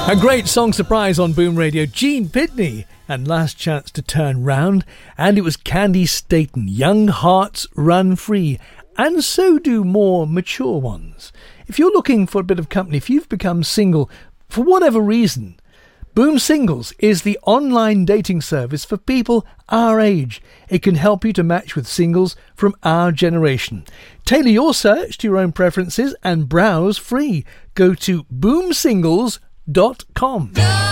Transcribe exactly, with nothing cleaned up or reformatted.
A great song surprise on Boom Radio. Gene Pitney and Last Chance to Turn Round. And it was Candy Staton. Young hearts run free. And so do more mature ones. If you're looking for a bit of company, if you've become single for whatever reason, Boom Singles is the online dating service for people our age. It can help you to match with singles from our generation. Tailor your search to your own preferences and browse free. Go to boom singles dot com.